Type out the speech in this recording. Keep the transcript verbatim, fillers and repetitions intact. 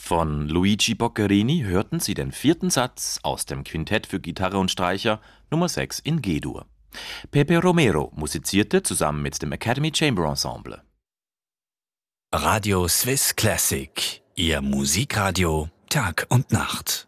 Von Luigi Boccherini hörten Sie den vierten Satz aus dem Quintett für Gitarre und Streicher Nummer sechs in G-Dur. Pepe Romero musizierte zusammen mit dem Academy Chamber Ensemble. Radio Swiss Classic, Ihr Musikradio Tag und Nacht.